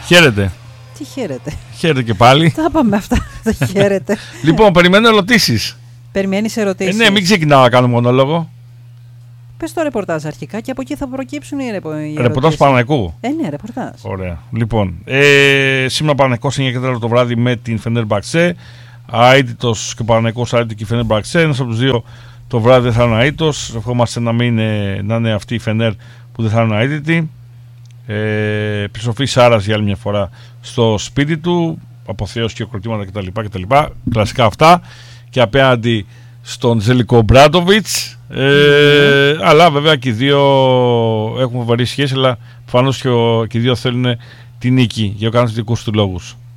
Χαίρετε. Τι χαίρετε. Χαίρετε και πάλι. Τα πάμε αυτά. Τα χαίρετε. Λοιπόν, περιμένω ερωτήσεις. Περιμένεις ερωτήσεις. Ναι, μην ξεκινάω να κάνω μονόλογο. Πες το ρεπορτάζ αρχικά και από εκεί θα προκύψουν οι ερωτήσεις. Ρεπορτάζ Παναθηναϊκού. Ναι, ρεπορτάζ. Ωραία. Λοιπόν, σήμερα Παναθηναϊκός 9 και 4 το βράδυ με την Φενέρμπαξε. Αίτητος και Παναθηναϊκός αίτητο και η Φενέρμπαξε. Ένας από τους δύο το βράδυ δεν θα είναι αίτητος. Ευχόμαστε να είναι αυτή η Φενέρ που δεν θα είναι αίτητη. Επιστροφή Σάρας για άλλη μια φορά στο σπίτι του. Αποθέωση και οκροτήματα κτλ. Κλασικά αυτά. Και απέναντι στον Ζελικό Μπράντοβιτς. Αλλά βέβαια και οι δύο έχουν φοβερή σχέση. Αλλά προφανώς και οι δύο θέλουν τη νίκη για ο κανένας δικούς του λόγους.